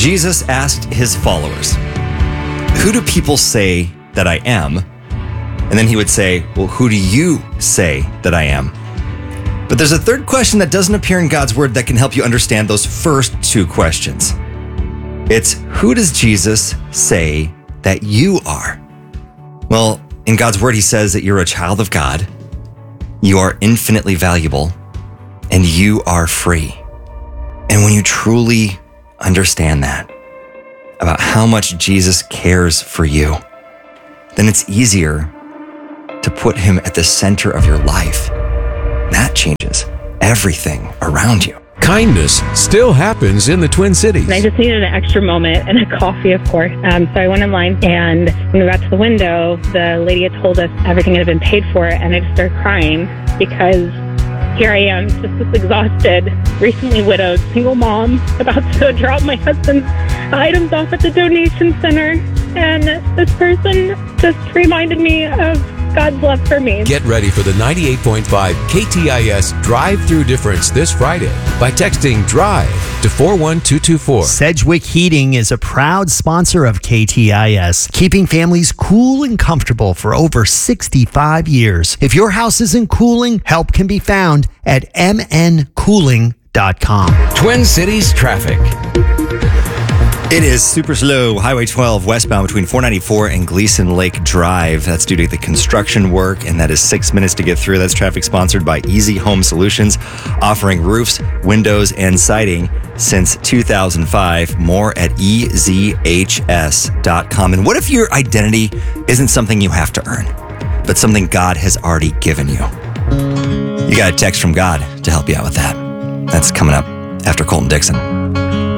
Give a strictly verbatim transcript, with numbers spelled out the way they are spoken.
Jesus asked his followers, "Who do people say that I am?" And then he would say, "Well, who do you say that I am?" But there's a third question that doesn't appear in God's word that can help you understand those first two questions. It's, who does Jesus say that you are? Well, in God's word, he says that you're a child of God, you are infinitely valuable, and you are free. And when you truly understand that, about how much Jesus cares for you, then it's easier to put him at the center of your life. That changes everything around you. Kindness still happens in the Twin Cities. I just needed an extra moment and a coffee, of course. Um, so I went in line, and when we got to the window, the lady had told us everything had been paid for, and I just started crying because here I am, just this exhausted, recently widowed, single mom, about to drop my husband's items off at the donation center. And this person just reminded me of God's love for me. Get ready for the ninety-eight point five K T I S Drive-Through Difference this Friday by texting DRIVE to four one two two four. Sedgwick Heating is a proud sponsor of K T I S, keeping families cool and comfortable for over sixty-five years. If your house isn't cooling, help can be found at m n cooling dot com. Twin Cities traffic. It is super slow. Highway twelve westbound between four ninety-four and Gleason Lake Drive. That's due to the construction work, and that is six minutes to get through. That's traffic sponsored by Easy Home Solutions, offering roofs, windows, and siding since two thousand five. More at e z h s dot com. And what if your identity isn't something you have to earn, but something God has already given you? You got a text from God to help you out with that. That's coming up after Colton Dixon.